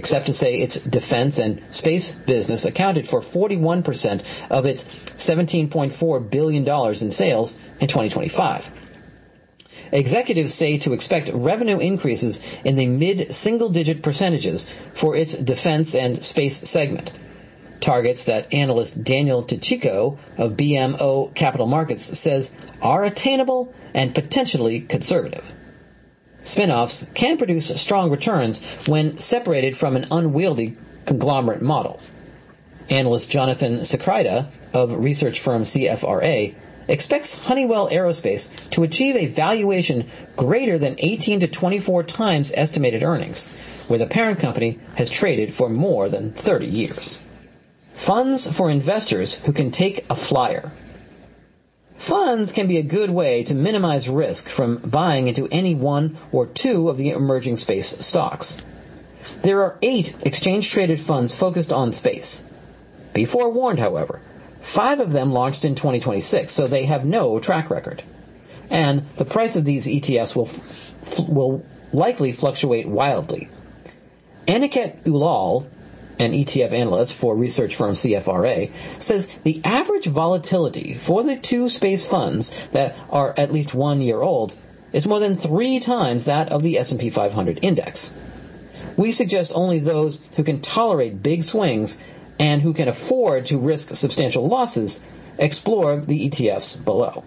except to say its defense and space business accounted for 41% of its $17.4 billion in sales in 2025. Executives say to expect revenue increases in the mid-single-digit percentages for its defense and space segment, targets that analyst Daniel Tachiko of BMO Capital Markets says are attainable and potentially conservative. Spin-offs can produce strong returns when separated from an unwieldy conglomerate model. Analyst Jonathan Secrida of research firm CFRA expects Honeywell Aerospace to achieve a valuation greater than 18 to 24 times estimated earnings, where the parent company has traded for more than 30 years. Funds for investors who can take a flyer. Funds can be a good way to minimize risk from buying into any one or two of the emerging space stocks. There are 8 exchange-traded funds focused on space. Be forewarned, however, 5 of them launched in 2026, so they have no track record. And the price of these ETFs will likely fluctuate wildly. Aniket Ulal, an ETF analyst for research firm CFRA, says the average volatility for the 2 space funds that are at least 1 year old is more than 3 times that of the S&P 500 index. We suggest only those who can tolerate big swings and who can afford to risk substantial losses explore the ETFs below.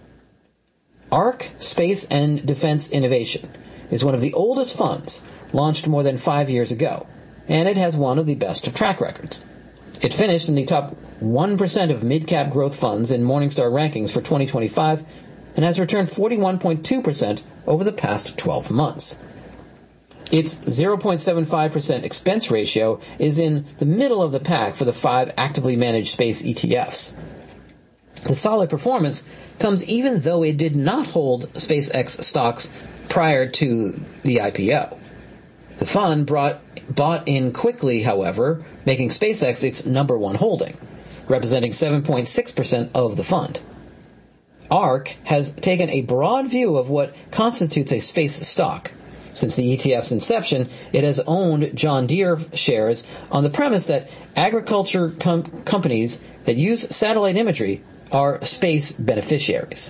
ARC Space and Defense Innovation is one of the oldest funds, launched more than 5 years ago, and it has one of the best track records. It finished in the top 1% of mid-cap growth funds in Morningstar rankings for 2025 and has returned 41.2% over the past 12 months. Its 0.75% expense ratio is in the middle of the pack for the 5 actively managed space ETFs. The solid performance comes even though it did not hold SpaceX stocks prior to the IPO. The fund bought in quickly, however, making SpaceX its number 1 holding, representing 7.6% of the fund. ARC has taken a broad view of what constitutes a space stock. Since the ETF's inception, it has owned John Deere shares on the premise that agriculture companies that use satellite imagery are space beneficiaries.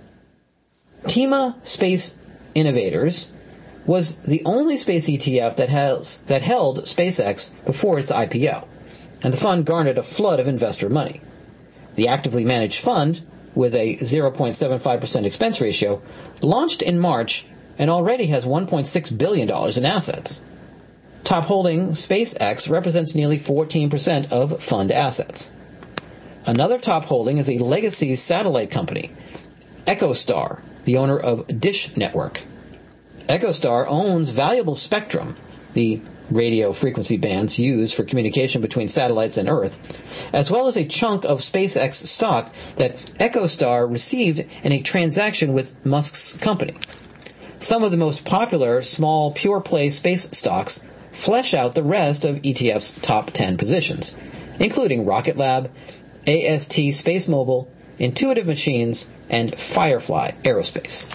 Tema Space Innovators was the only space ETF that held SpaceX before its IPO, and the fund garnered a flood of investor money. The actively managed fund, with a 0.75% expense ratio, launched in March and already has $1.6 billion in assets. Top holding SpaceX represents nearly 14% of fund assets. Another top holding is a legacy satellite company, EchoStar, the owner of Dish Network. EchoStar owns valuable spectrum, the radio frequency bands used for communication between satellites and Earth, as well as a chunk of SpaceX stock that EchoStar received in a transaction with Musk's company. Some of the most popular small pure-play space stocks flesh out the rest of ETF's top 10 positions, including Rocket Lab, AST SpaceMobile, Intuitive Machines, and Firefly Aerospace.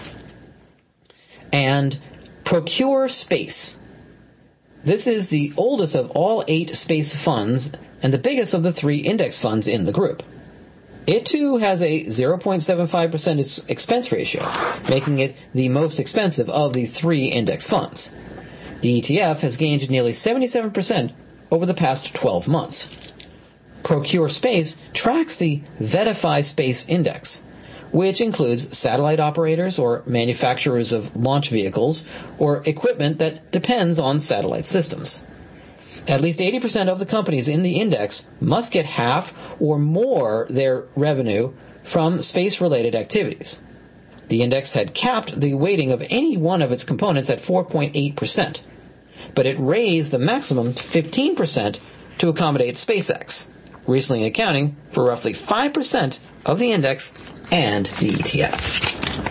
And Procure Space. This is the oldest of all 8 space funds and the biggest of the 3 index funds in the group. It too has a 0.75% expense ratio, making it the most expensive of the 3 index funds. The ETF has gained nearly 77% over the past 12 months. Procure Space tracks the VettaFi Space Index, which includes satellite operators or manufacturers of launch vehicles or equipment that depends on satellite systems. At least 80% of the companies in the index must get half or more their revenue from space-related activities. The index had capped the weighting of any one of its components at 4.8%, but it raised the maximum to 15% to accommodate SpaceX, recently accounting for roughly 5% of the index and the ETF.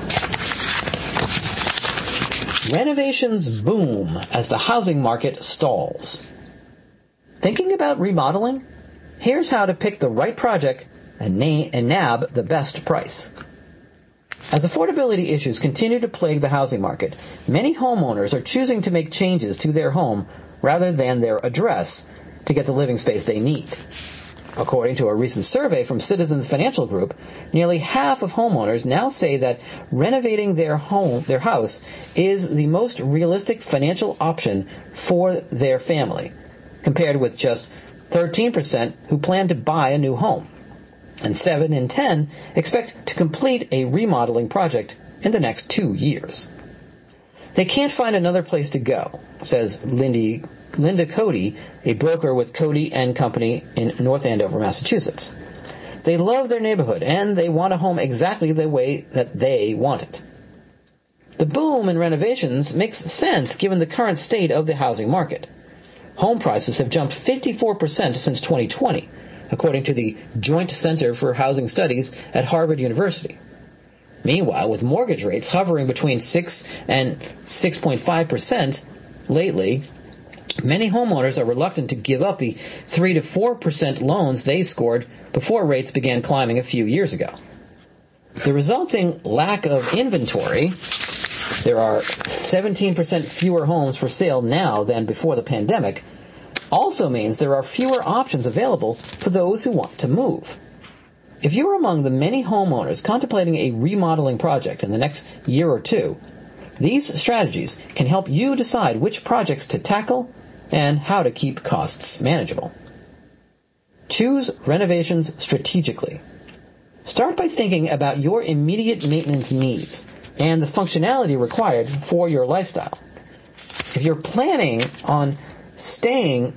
Renovations boom as the housing market stalls. Thinking about remodeling? Here's how to pick the right project and nab the best price. As affordability issues continue to plague the housing market, many homeowners are choosing to make changes to their home rather than their address to get the living space they need. According to a recent survey from Citizens Financial Group, nearly half of homeowners now say that renovating their house is the most realistic financial option for their family, compared with just 13% who plan to buy a new home. And 7 in 10 expect to complete a remodeling project in the next 2 years. They can't find another place to go, says Linda Cody, a broker with Cody & Company in North Andover, Massachusetts. They love their neighborhood, and they want a home exactly the way that they want it. The boom in renovations makes sense given the current state of the housing market. Home prices have jumped 54% since 2020, according to the Joint Center for Housing Studies at Harvard University. Meanwhile, with mortgage rates hovering between 6 and 6.5% lately, many homeowners are reluctant to give up the 3 to 4% loans they scored before rates began climbing a few years ago. The resulting lack of inventory, there are 17% fewer homes for sale now than before the pandemic, also means there are fewer options available for those who want to move. If you're among the many homeowners contemplating a remodeling project in the next year or two, these strategies can help you decide which projects to tackle and how to keep costs manageable. Choose renovations strategically. Start by thinking about your immediate maintenance needs and the functionality required for your lifestyle. If you're planning to stay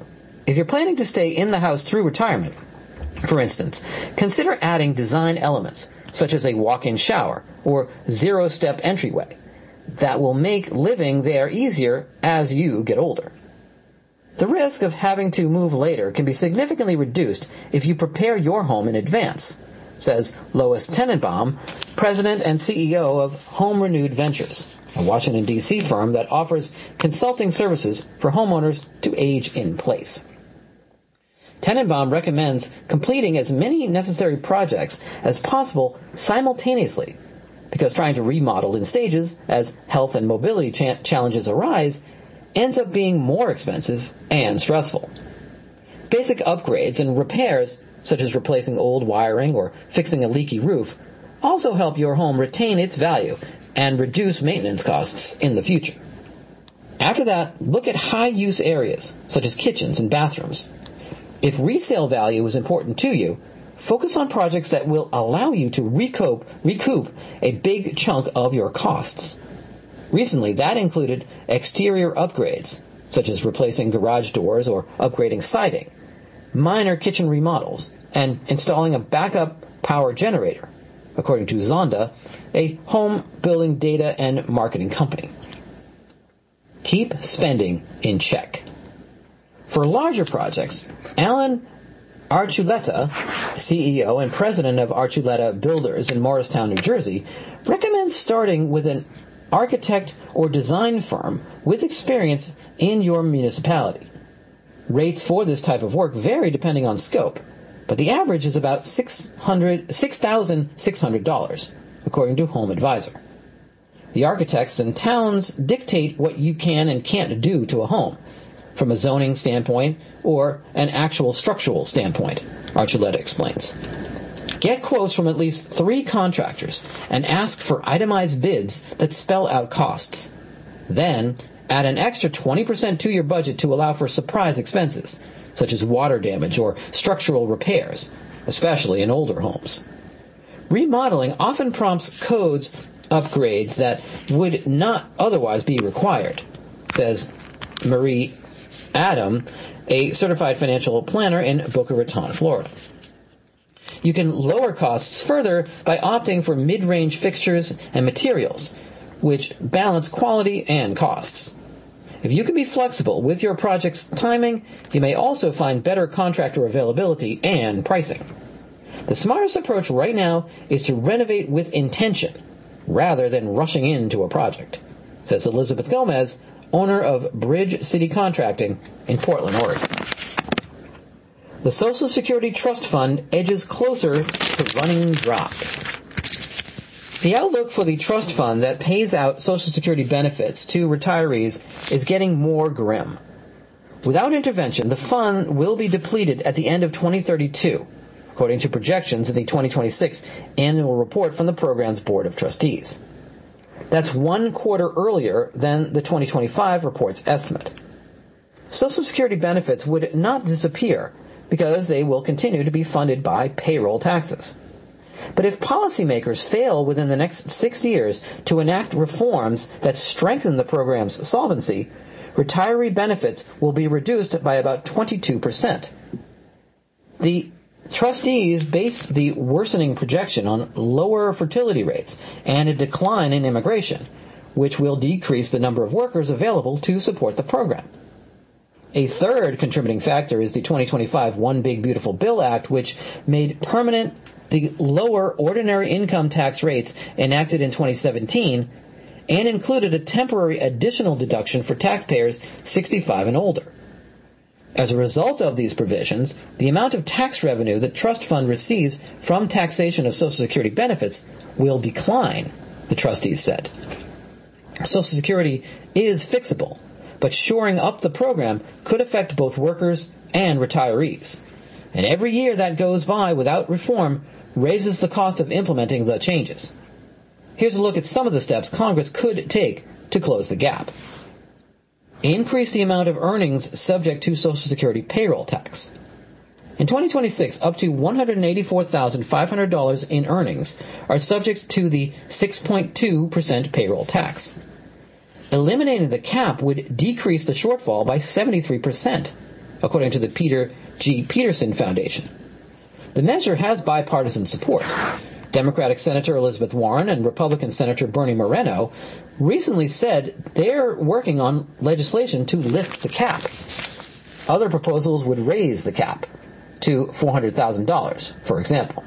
in the house through retirement, for instance, consider adding design elements such as a walk-in shower or zero-step entryway that will make living there easier as you get older. The risk of having to move later can be significantly reduced if you prepare your home in advance, says Lois Tenenbaum, president and CEO of Home Renewed Ventures, a Washington, D.C. firm that offers consulting services for homeowners to age in place. Tenenbaum recommends completing as many necessary projects as possible simultaneously, because trying to remodel in stages as health and mobility challenges arise ends up being more expensive and stressful. Basic upgrades and repairs, such as replacing old wiring or fixing a leaky roof, also help your home retain its value and reduce maintenance costs in the future. After that, look at high-use areas, such as kitchens and bathrooms. If resale value is important to you, focus on projects that will allow you to recoup a big chunk of your costs. Recently, that included exterior upgrades, such as replacing garage doors or upgrading siding, minor kitchen remodels, and installing a backup power generator, according to Zonda, a home building data and marketing company. Keep spending in check. For larger projects, Alan Archuleta, CEO and president of Archuleta Builders in Morristown, New Jersey, recommends starting with an architect or design firm with experience in your municipality. Rates for this type of work vary depending on scope, but the average is about $6,600, according to Home Advisor. The architects and towns dictate what you can and can't do to a home, from a zoning standpoint or an actual structural standpoint, Archuleta explains. Get quotes from at least 3 contractors and ask for itemized bids that spell out costs. Then, add an extra 20% to your budget to allow for surprise expenses, such as water damage or structural repairs, especially in older homes. Remodeling often prompts codes upgrades that would not otherwise be required, says Marie Adam, a certified financial planner in Boca Raton, Florida. You can lower costs further by opting for mid-range fixtures and materials, which balance quality and costs. If you can be flexible with your project's timing, you may also find better contractor availability and pricing. The smartest approach right now is to renovate with intention, rather than rushing into a project, says Elizabeth Gomez, owner of Bridge City Contracting in Portland, Oregon. The Social Security Trust Fund edges closer to running dry. The outlook for the trust fund that pays out Social Security benefits to retirees is getting more grim. Without intervention, the fund will be depleted at the end of 2032, according to projections in the 2026 annual report from the program's Board of Trustees. That's 1 quarter earlier than the 2025 report's estimate. Social Security benefits would not disappear because they will continue to be funded by payroll taxes. But if policymakers fail within the next 6 years to enact reforms that strengthen the program's solvency, retiree benefits will be reduced by about 22%. The trustees based the worsening projection on lower fertility rates and a decline in immigration, which will decrease the number of workers available to support the program. A third contributing factor is the 2025 One Big Beautiful Bill Act, which made permanent the lower ordinary income tax rates enacted in 2017 and included a temporary additional deduction for taxpayers 65 and older. As a result of these provisions, the amount of tax revenue the trust fund receives from taxation of Social Security benefits will decline, the trustees said. Social Security is fixable, but shoring up the program could affect both workers and retirees. And every year that goes by without reform raises the cost of implementing the changes. Here's a look at some of the steps Congress could take to close the gap. Increase the amount of earnings subject to Social Security payroll tax. In 2026, up to $184,500 in earnings are subject to the 6.2% payroll tax. Eliminating the cap would decrease the shortfall by 73%, according to the Peter G. Peterson Foundation. The measure has bipartisan support. Democratic Senator Elizabeth Warren and Republican Senator Bernie Moreno recently said they're working on legislation to lift the cap. Other proposals would raise the cap to $400,000, for example.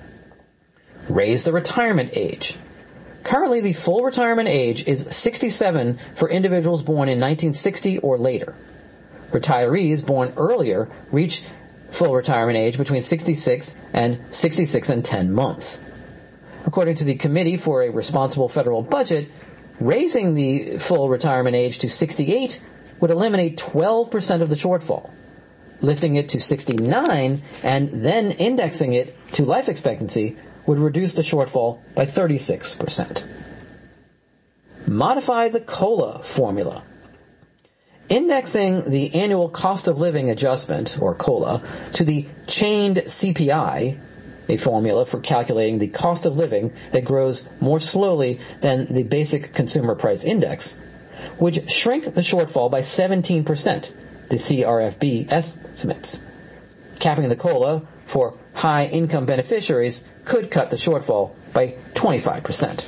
Raise the retirement age. Currently, the full retirement age is 67 for individuals born in 1960 or later. Retirees born earlier reach full retirement age between 66 and 10 months. According to the Committee for a Responsible Federal Budget, raising the full retirement age to 68 would eliminate 12% of the shortfall. Lifting it to 69 and then indexing it to life expectancy would reduce the shortfall by 36%. Modify the COLA formula. Indexing the annual cost of living adjustment, or COLA, to the chained CPI, a formula for calculating the cost of living that grows more slowly than the basic consumer price index, would shrink the shortfall by 17%, the CRFB estimates. Capping the COLA for high-income beneficiaries could cut the shortfall by 25%.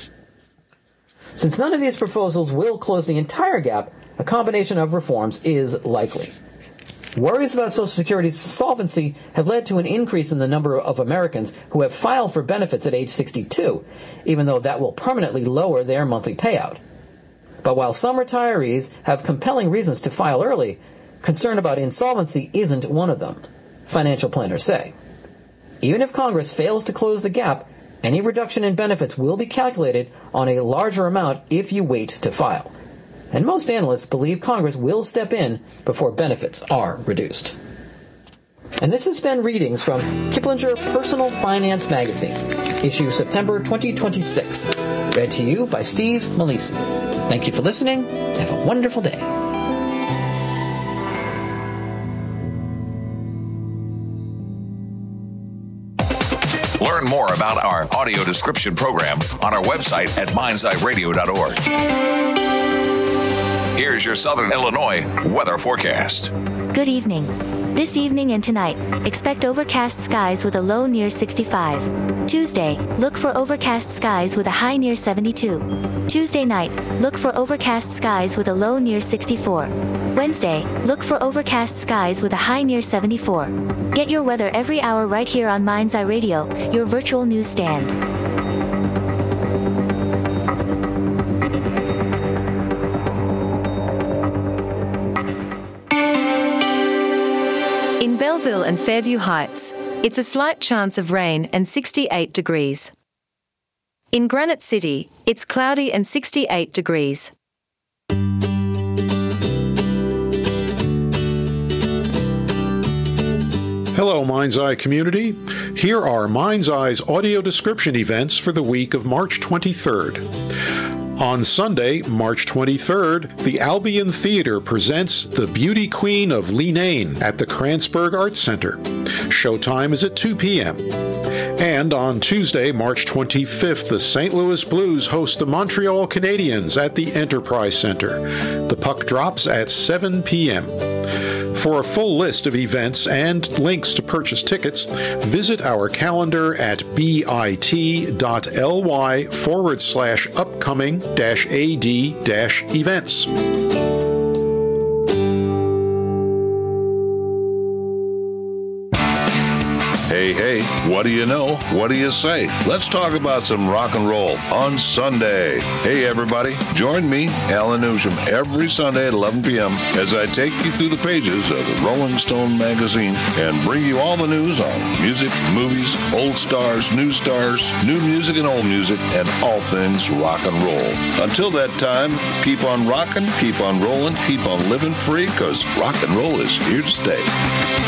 Since none of these proposals will close the entire gap, a combination of reforms is likely. Worries about Social Security's solvency have led to an increase in the number of Americans who have filed for benefits at age 62, even though that will permanently lower their monthly payout. But while some retirees have compelling reasons to file early, concern about insolvency isn't one of them, financial planners say. Even if Congress fails to close the gap, any reduction in benefits will be calculated on a larger amount if you wait to file. And most analysts believe Congress will step in before benefits are reduced. And this has been readings from Kiplinger Personal Finance Magazine, issue September 2026, read to you by Steve Malisi. Thank you for listening. Have a wonderful day. Learn more about our audio description program on our website at mindseyeradio.org. Here's your Southern Illinois weather forecast. Good evening. This evening and tonight, expect overcast skies with a low near 65. Tuesday, look for overcast skies with a high near 72. Tuesday night, look for overcast skies with a low near 64. Wednesday, look for overcast skies with a high near 74. Get your weather every hour right here on Mind's Eye Radio, your virtual newsstand. In Belleville and Fairview Heights, it's a slight chance of rain and 68 degrees. In Granite City, it's cloudy and 68 degrees. Hello, Mind's Eye community. Here are Mind's Eye's audio description events for the week of March 23rd. On Sunday, March 23rd, the Albion Theater presents The Beauty Queen of Leenane at the Kranzberg Arts Center. Showtime is at 2 p.m. And on Tuesday, March 25th, the St. Louis Blues host the Montreal Canadiens at the Enterprise Center. The puck drops at 7 p.m. For a full list of events and links to purchase tickets, visit our calendar at bit.ly/upcoming-ad-events. Hey, what do you know? What do you say? Let's talk about some rock and roll on Sunday. Hey, everybody, join me, Alan Newsham, every Sunday at 11 p.m. as I take you through the pages of the Rolling Stone magazine and bring you all the news on music, movies, old stars, new music and old music, and all things rock and roll. Until that time, keep on rocking, keep on rolling, keep on living free, because rock and roll is here to stay.